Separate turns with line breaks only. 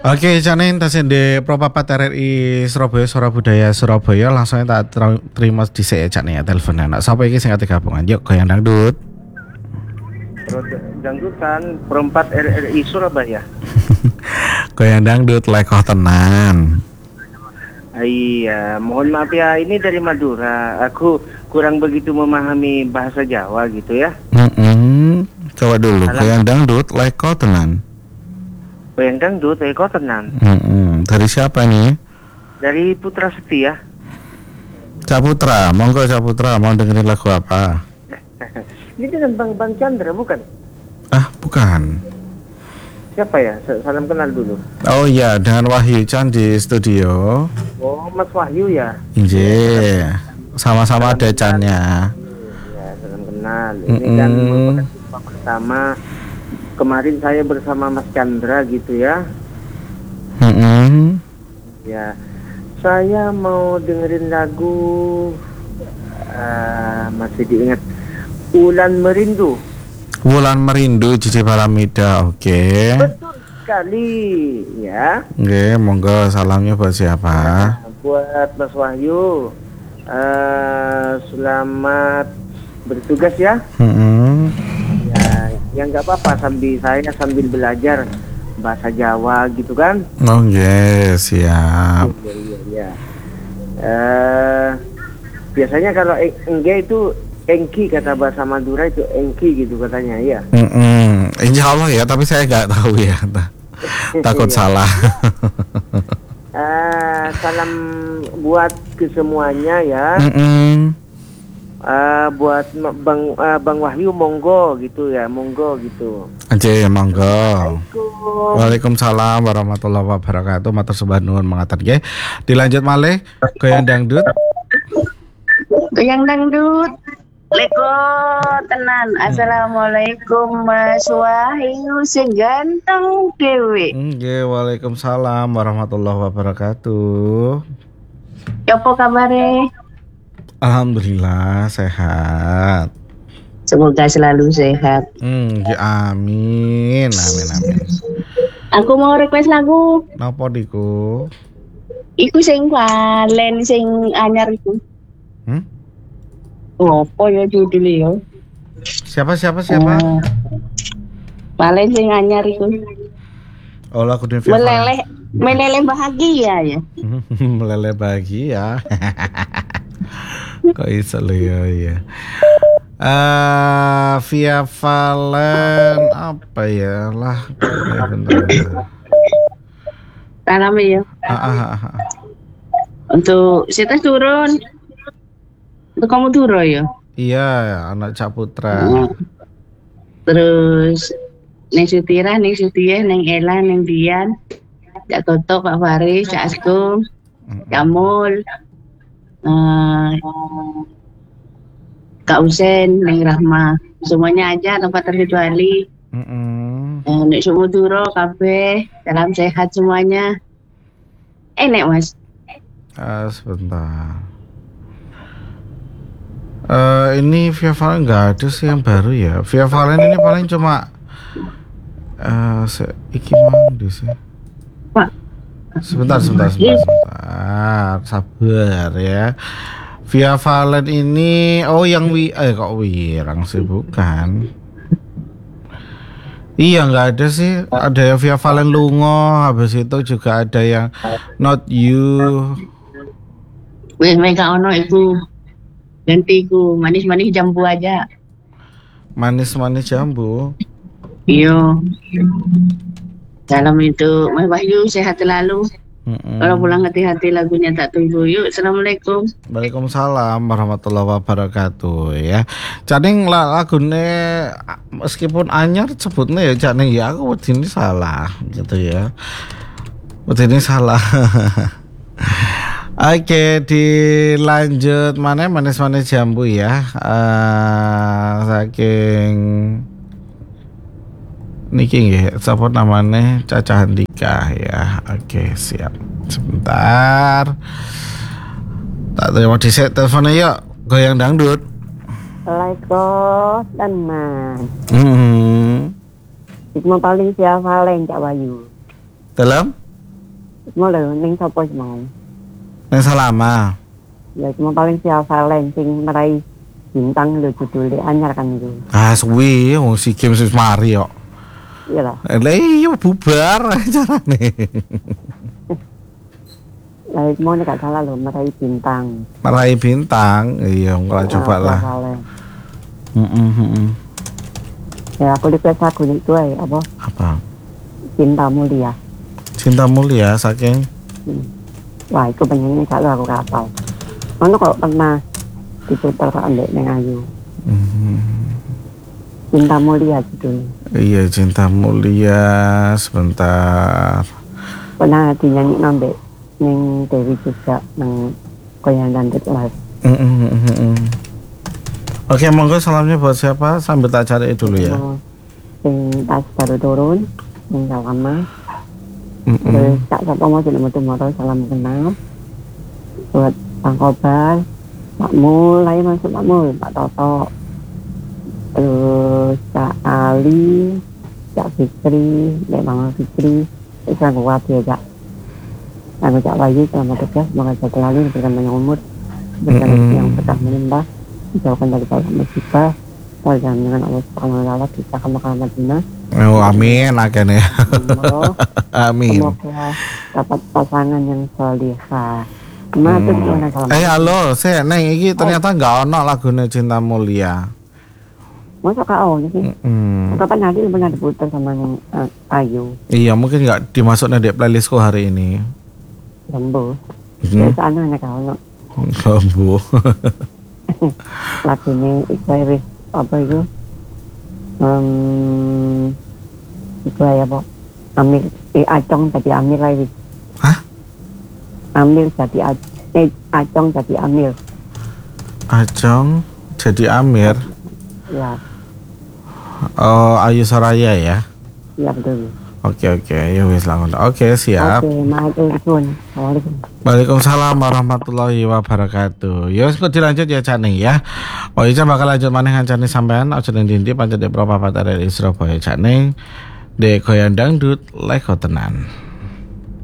Oke, Canin tasen de Propapat RRI Surabaya Suara Budaya Surabaya langsung tak terima di saya Cak nih ya teleponnya. Nak sapa iki sing ati gabungan? Yuk goyang dangdut.
Dangdutan perempat RRI Surabaya.
Goyang dangdut lekoh tenan.
Iya, mohon maaf ya, ini dari Madura. Aku kurang begitu memahami bahasa Jawa gitu ya.
Coba dulu, goyang dangdut lekoh tenan.
Goyang dangdut, kok tenan.
Dari siapa nih?
Dari Putra Setia.
Cak Putra, monggo Cak Putra, mau dengerin lagu apa?
Ini dengan Bang Chandra bukan?
Ah, bukan.
Siapa ya? Salam kenal dulu.
Oh iya, dengan Wahyu Chan di studio.
Oh, Mas Wahyu ya.
Iya, sama-sama ada Channya.
Ya, salam kenal. Ini kan merupakan jumpa pertama. Kemarin saya bersama Mas Chandra gitu ya. Ya, saya mau dengerin lagu masih diingat Wulan Merindu.
Wulan Merindu Cici Paramida, oke.
Betul sekali ya.
Oke, monggo salamnya buat siapa?
Buat Mas Wahyu. Selamat bertugas ya. Ya nggak apa-apa sambil belajar bahasa Jawa gitu kan.
Oh yes, siap.
Iya. Biasanya kalau enggak itu engki, kata bahasa Madura itu engki gitu katanya ya.
Insya Allah ya, tapi saya nggak tahu ya. Takut salah.
Salam buat ke semuanya ya. Buat Bang Wahyu monggo gitu ya, monggo gitu.
Aja monggo. Waalaikumsalam warahmatullahi wabarakatuh. Matur sembah nuwun mangaten nggih. Dilanjut malih goyang dangdut.
Goyang dangdut. Leko tenan. Assalamualaikum Mas Wahyu sing ganteng dewe.
Nggih, waalaikumsalam warahmatullahi wabarakatuh.
Apa kabare?
Alhamdulillah sehat.
Semoga selalu sehat.
Amin.
Aku mau request lagu.
Napa diku?
Iku sing Valen sing anyar iku. Apa ya judulnya ya?
Siapa?
Valen sing anyar iku.
Oh, lagu Devia.
Meleleh bahagia ya.
Meleleh bahagia. Kok iso lho ya. Via Valen apa ya lah. Bentar.
Tanam ya. Untuk sitas turun. Untuk kamu turun ya.
Iya, anak Cak Putra.
Terus Neng Sutira, Neng Sutia, Neng Ella, Neng Dian, Cak Toto, Pak Faris, Cak Asko, Cak Mul, Kak Usen, Neng Rahma, semuanya aja tanpa terkecuali. Nek Sumuduro, Kabe, salam sehat semuanya. Nek Mas.
Sebentar. Ini Via Valen nggak ada sih yang baru ya. Via Valen ini paling cuma iki mandi sih.
Pak.
Sebentar. Sabar ya. Via Valen ini yang kok Wirang sih bukan. Iya nggak ada sih. Ada yang Via Valen Lungo, habis itu juga ada yang Not You.
Wes mereka ono iku. Gantiku manis-manis jambu aja.
Manis-manis jambu.
Iya. Salam itu Mas Wahyu sehat selalu. Kalau pulang hati-hati lagunya tak tunggu. Yuk, assalamualaikum.
Waalaikumsalam warahmatullahi wabarakatuh ya. Caning lagune meskipun anyar sebutnya ya Caning ya aku ini salah gitu ya. Ini salah. Oke, dilanjut mana manis-manis jambu ya. Saking niki nggih, sapa namanya Caca Handika ya. Oke, siap. Sebentar. Tak terima di set teleponnya yuk. Goyang dangdut.
Waalaikumsalam.
Hmm.
Hikmah paling siapa Valen Cak Wahyu.
Dalam?
Mau lho ning sapa mau.
Neng Salama.
Ya cuma paling si Valen sing meraih bintang lho judulnya anyar kan itu.
Ah suwi wong si game wis mari kok.
Iya lah.
Lah iya bubar carane.
Lah mau nek gak salah lho meraih bintang.
Meraih bintang. Iya enggak coba lah.
Ya aku request lagu itu apa?
Apa?
Cinta Mulia.
Cinta Mulia saking
Wah itu penyanyi kalau aku kapal. Mana kok pernah diputar ke ambek Neng Ayu. Cinta Mulia judulnya.
Iya Cinta Mulia sebentar.
Pernah dinyanyi ambek Neng Dewi juga nang Koyan Dandet Live.
Oke, monggo salamnya buat siapa? Sambil tak cari dulu ya.
Sing tas baru turun, yang Salama. Terus Kak Sopo mau jadi motor salam kenal. Buat Bang Kobar, Pak Mul, lagi masuk Pak Mul, Pak Toto. Terus Kak Ali, Kak Fikri, Mama Fikri. Itu aku kuat ya Kak. Aku Kak Bayu, selamat tugas, semoga sehat selalu, diberikan banyak umur, diberikan rezeki yang berkah melimpah. Dijauhkan dari balak musibah, wajah dengan Allah Subhanahu wa taala kita ke Mekah Madinah.
Oh, amin akhirnya. Amin.
Semoga dapat pasangan yang salihah. Matur nuwun salam.
Halo, saya Neng iki ternyata enggak ono lagune Cinta Mulia.
Masa kau sih? Kapan nanti benar diputar sama yang Ayu?
Iya, mungkin enggak dimasuknya di playlistku hari ini.
Lembu. Biasanya nek kau no.
Lembu.
Lagu ini ikhlas apa itu ikhlas apa Amir Acong jadi Amir lagi.
Hah?
Amir jadi Acong jadi Amir.
Acong jadi Amir.
Ya.
Oh, Ayu Soraya ya.
Iya betul.
Oke, ya wis lah. Oke, siap.
Oke, matur suwun. Assalamualaikum.
Waalaikumsalam warahmatullahi wabarakatuh. Ya wis kok dilanjut ya Cani ya. Oh iya bakal lanjut maneh ngancani sampean aja ning ndi pancen Pro Papat RRI Surabaya Cani. Dek goyang dangdut leko tenan.